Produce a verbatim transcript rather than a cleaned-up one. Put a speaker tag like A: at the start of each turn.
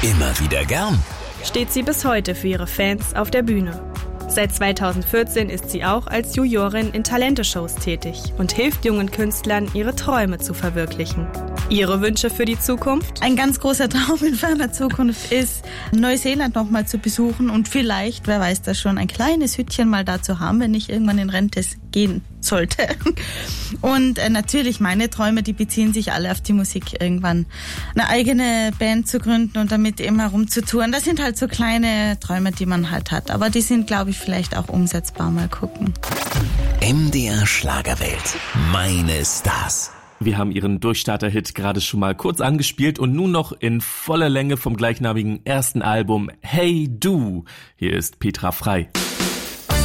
A: Immer wieder gern.
B: Steht sie bis heute für ihre Fans auf der Bühne. Seit zweitausendvierzehn ist sie auch als Jurorin in Talenteshows tätig und hilft jungen Künstlern, ihre Träume zu verwirklichen. Ihre Wünsche für die Zukunft?
C: Ein ganz großer Traum in ferner Zukunft ist, Neuseeland noch mal zu besuchen und vielleicht, wer weiß das schon, ein kleines Hütchen mal da zu haben, wenn ich irgendwann in Rente gehen sollte. Und äh, natürlich meine Träume, die beziehen sich alle auf die Musik, irgendwann eine eigene Band zu gründen und damit eben herumzutouren. Das sind halt so kleine Träume, die man halt hat. Aber die sind, glaube ich, vielleicht auch umsetzbar. Mal gucken.
A: M D R Schlagerwelt. Meine Stars.
D: Wir haben ihren Durchstarter-Hit gerade schon mal kurz angespielt und nun noch in voller Länge vom gleichnamigen ersten Album Hey Du. Hier ist Petra Frei.